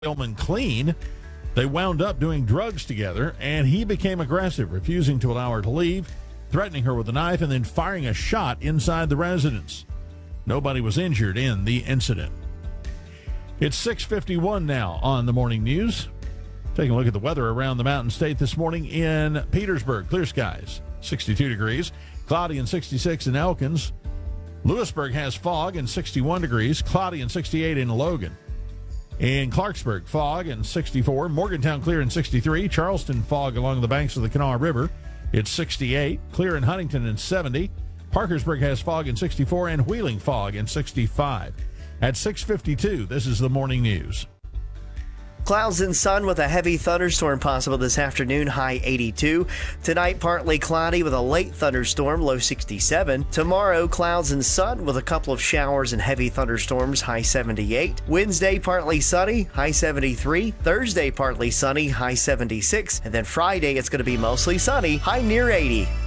Tillman clean. They wound up doing drugs together, and he became aggressive, refusing to allow her to leave, threatening her with a knife, and then firing a shot inside the residence. Nobody was injured in the incident. It's 6:51 now on the morning news. Taking a look at the weather around the Mountain State this morning in Petersburg. Clear skies, 62 degrees. Cloudy and 66 in Elkins. Lewisburg has fog and 61 degrees. Cloudy and 68 in Logan. In Clarksburg, fog and 64. Morgantown, clear and 63. Charleston, fog along the banks of the Kanawha River. It's 68. Clear in Huntington and 70. Parkersburg has fog and 64. And Wheeling, fog and 65. At 6:52, this is the morning news. Clouds and sun with a heavy thunderstorm possible this afternoon, high 82. Tonight, partly cloudy with a late thunderstorm, low 67. Tomorrow, clouds and sun with a couple of showers and heavy thunderstorms, high 78. Wednesday, partly sunny, high 73. Thursday, partly sunny, high 76. And then Friday, it's going to be mostly sunny, high near 80.